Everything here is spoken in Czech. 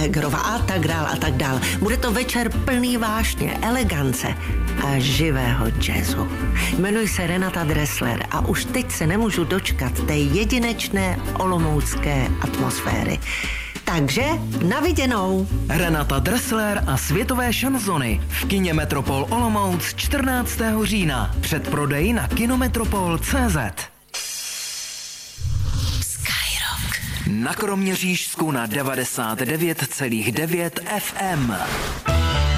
Hegerova a tak dál. Bude to večer plný vášně, elegance a živého jazzu. Jmenuji se Renata Dressler a už teď se nemůžu dočkat té jedinečné olomoucké atmosféry. Takže na viděnou. Renata Dressler a světové šanzony v kině Metropol Olomouc 14. října. Předprodej na kinometropol.cz. Skyrock. Na Kroměřížsku na 99,9 FM.